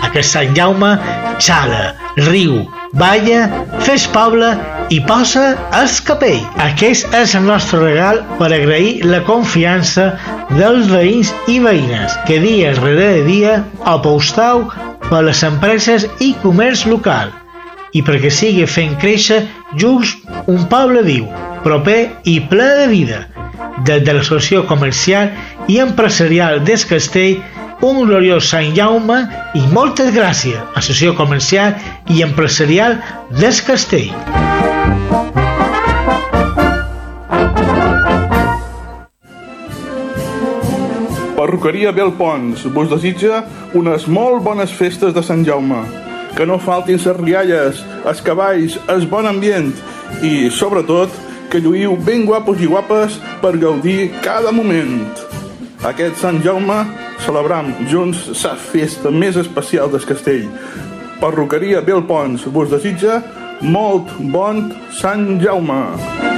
que Sant Jaume xala, riu, balla, fes poble i posa el capell. Aquest és el nostre regal per agrair la confiança dels veïns i veïnes que dia rere dia aposteu per les empreses i comerç local i perquè sigui fent créixer junts un poble viu, proper i ple de vida. Des de l'Associació Comercial i Empresarial del Castell, un gloriós Sant Jaume i moltes gràcies, Associació Comercial i Empresarial del Castell. Perruqueria Belpons vos desitja unes molt bones festes de Sant Jaume. Que no faltin les rialles, els cavalls, el bon ambient i, sobretot, que lluïu ben guapos i guapes per gaudir cada moment. Aquest Sant Jaume celebram junts la festa més especial del castell. Perruqueria Belpons vos desitja molt bon Sant Jaume.